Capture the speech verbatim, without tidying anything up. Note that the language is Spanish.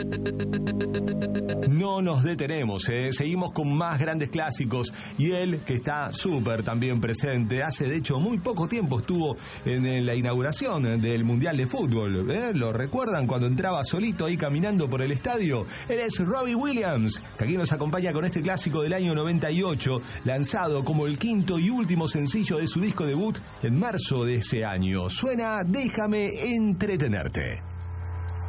No nos detenemos, ¿eh? Seguimos con más grandes clásicos y él, que está súper también presente, hace de hecho muy poco tiempo estuvo en la inauguración del Mundial de Fútbol, ¿eh? ¿Lo recuerdan cuando entraba solito ahí caminando por el estadio? Él es Robbie Williams, que aquí nos acompaña con este clásico del año noventa y ocho, lanzado como el quinto y último sencillo de su disco debut en marzo de ese año. Suena Déjame entretenerte.